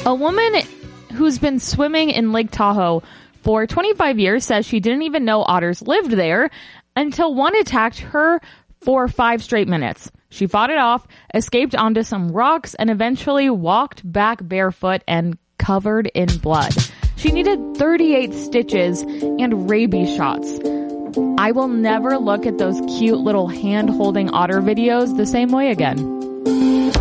A woman who's been swimming in Lake Tahoe for 25 years says she didn't even know otters lived there until one attacked her for 5 straight minutes. She fought it off, escaped onto some rocks, and eventually walked back barefoot and covered in blood. She needed 38 stitches and rabies shots. I will never look at those cute little hand-holding otter videos the same way again.